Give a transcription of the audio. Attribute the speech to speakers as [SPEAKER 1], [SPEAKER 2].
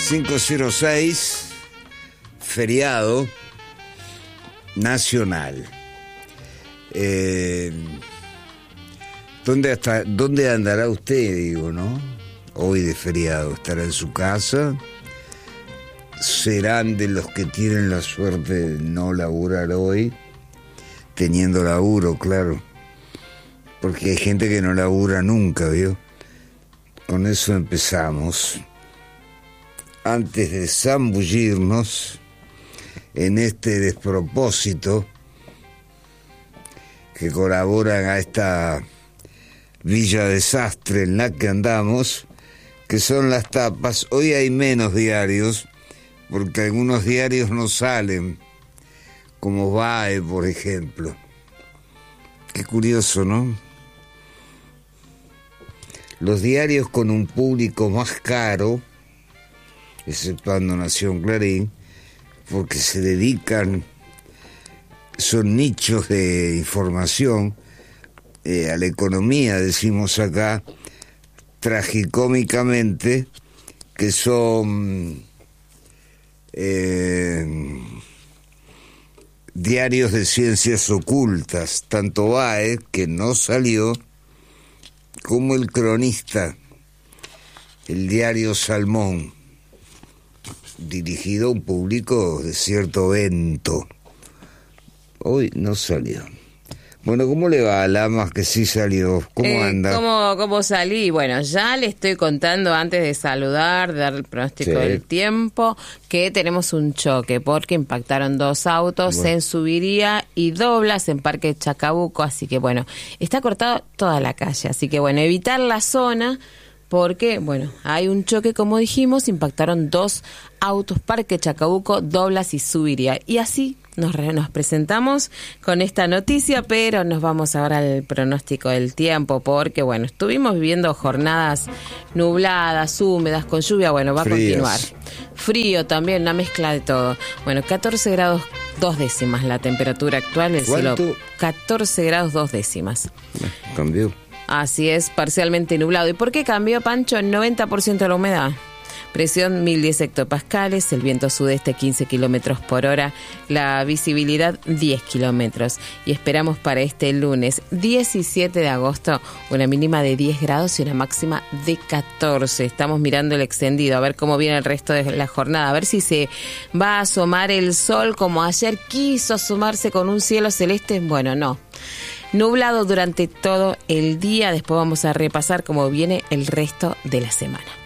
[SPEAKER 1] 506, feriado nacional. ¿Dónde andará usted, digo, no? Hoy de feriado, ¿estará en su casa? ¿Serán de los que tienen la suerte de no laburar hoy? Teniendo laburo, claro. Porque hay gente que no labura nunca, ¿vio? Con eso empezamos. Antes de zambullirnos en este despropósito que colaboran a esta villa desastre en la que andamos, que son las tapas. Hoy hay menos diarios, porque algunos diarios no salen, como VAE, por ejemplo. Qué curioso, ¿no? Los diarios con un público más caro, exceptuando Nación Clarín, porque se dedican, son nichos de información, a la economía, decimos acá, tragicómicamente, que son diarios de ciencias ocultas, tanto VAE, que no salió, como El Cronista, el diario Salmón, dirigido a un público de cierto vento. Hoy no salió. Bueno, ¿cómo le va a Lamas que sí salió? ¿Cómo anda?
[SPEAKER 2] ¿Cómo salí? Bueno, ya le estoy contando antes de saludar, de dar el pronóstico del tiempo, que tenemos un choque porque impactaron dos autos en Subiría y Doblas en Parque Chacabuco, así que bueno, está cortado toda la calle, así que bueno, evitar la zona porque, bueno, hay un choque, como dijimos, impactaron dos autos, Parque Chacabuco, Doblas y Subiría. Y así nos presentamos con esta noticia, pero nos vamos ahora al pronóstico del tiempo, porque, bueno, estuvimos viviendo jornadas nubladas, húmedas, con lluvia, bueno, va a continuar. Frío también, una mezcla de todo. Bueno, 14 grados 2 décimas la temperatura actual del cielo. 14 grados 2 décimas.
[SPEAKER 1] Cambió.
[SPEAKER 2] Así es, parcialmente nublado. ¿Y por qué cambió, Pancho? 90% de la humedad. Presión 1010 hectopascales, el viento sudeste 15 kilómetros por hora, la visibilidad 10 kilómetros. Y esperamos para este lunes 17 de agosto una mínima de 10 grados y una máxima de 14. Estamos mirando el extendido, a ver cómo viene el resto de la jornada, a ver si se va a asomar el sol como ayer quiso asomarse con un cielo celeste. Bueno, no. Nublado durante todo el día, después vamos a repasar cómo viene el resto de la semana.